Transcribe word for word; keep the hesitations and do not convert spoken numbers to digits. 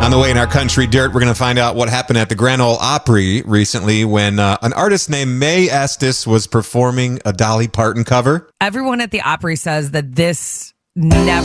On the way in our country dirt, we're going to find out what happened at the Grand Ole Opry recently when uh, an artist named Mae Estes was performing a Dolly Parton cover. Everyone at the Opry says that this never